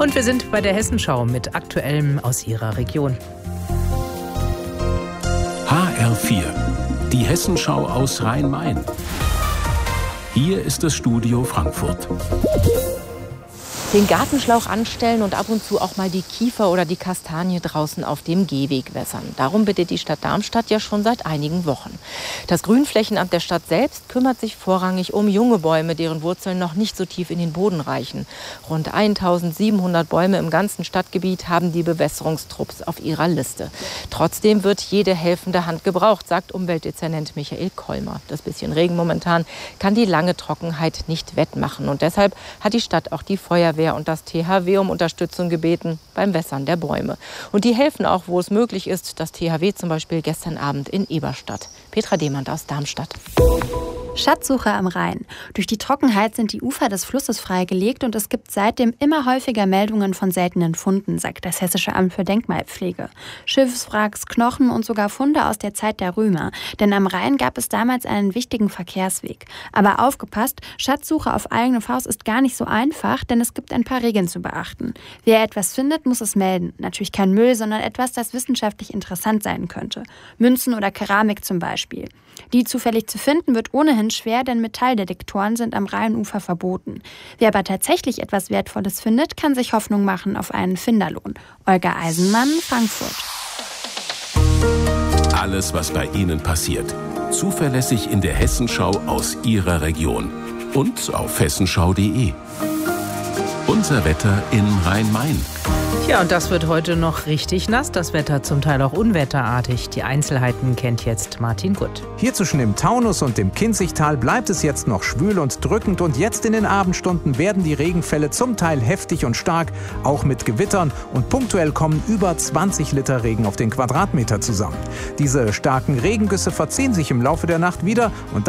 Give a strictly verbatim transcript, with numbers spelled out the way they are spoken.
Und wir sind bei der Hessenschau mit Aktuellem aus Ihrer Region. H R vier, die Hessenschau aus Rhein-Main. Hier ist das Studio Frankfurt. Den Gartenschlauch anstellen und ab und zu auch mal die Kiefer oder die Kastanie draußen auf dem Gehweg wässern. Darum bittet die Stadt Darmstadt ja schon seit einigen Wochen. Das Grünflächenamt der Stadt selbst kümmert sich vorrangig um junge Bäume, deren Wurzeln noch nicht so tief in den Boden reichen. Rund eintausendsiebenhundert Bäume im ganzen Stadtgebiet haben die Bewässerungstrupps auf ihrer Liste. Trotzdem wird jede helfende Hand gebraucht, sagt Umweltdezernent Michael Kolmer. Das bisschen Regen momentan kann die lange Trockenheit nicht wettmachen. Und deshalb hat die Stadt auch die Feuerwehr und das T H W um Unterstützung gebeten beim Wässern der Bäume. Und die helfen auch, wo es möglich ist. Das T H W zum Beispiel gestern Abend in Eberstadt. Petra Demand aus Darmstadt. Schatzsuche am Rhein. Durch die Trockenheit sind die Ufer des Flusses freigelegt und es gibt seitdem immer häufiger Meldungen von seltenen Funden, sagt das Hessische Amt für Denkmalpflege. Schiffswracks, Knochen und sogar Funde aus der Zeit der Römer. Denn am Rhein gab es damals einen wichtigen Verkehrsweg. Aber aufgepasst, Schatzsuche auf eigene Faust ist gar nicht so einfach, denn es gibt ein paar Regeln zu beachten. Wer etwas findet, muss es melden. Natürlich kein Müll, sondern etwas, das wissenschaftlich interessant sein könnte. Münzen oder Keramik zum Beispiel. Die zufällig zu finden wird ohnehin schwer, denn Metalldetektoren sind am Rheinufer verboten. Wer aber tatsächlich etwas Wertvolles findet, kann sich Hoffnung machen auf einen Finderlohn. Olga Eisenmann, Frankfurt. Alles, was bei Ihnen passiert. Zuverlässig in der Hessenschau aus Ihrer Region. Und auf hessenschau punkt de. Unser Wetter in Rhein-Main. Ja, und das wird heute noch richtig nass, das Wetter, zum Teil auch unwetterartig. Die Einzelheiten kennt jetzt Martin Gutt. Hier zwischen dem Taunus und dem Kinzigtal bleibt es jetzt noch schwül und drückend und jetzt in den Abendstunden werden die Regenfälle zum Teil heftig und stark, auch mit Gewittern, und punktuell kommen über zwanzig Liter Regen auf den Quadratmeter zusammen. Diese starken Regengüsse verziehen sich im Laufe der Nacht wieder und